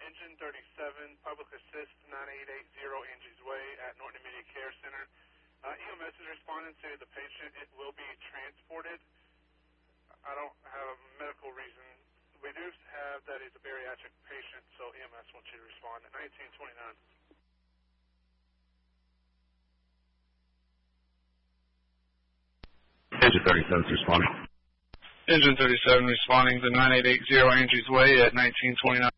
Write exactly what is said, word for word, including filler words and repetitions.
Engine thirty-seven, Public Assist nine eight eight zero Angie's Way at Norton Immediate Care Center. Uh, E M S is responding to the patient. It will be transported. I don't have a medical reason. We do have that he's a bariatric patient, so E M S wants you to respond at nineteen twenty-nine. Engine thirty-seven is responding. Engine thirty-seven responding to nine eight eight zero Angie's Way at nineteen twenty-nine.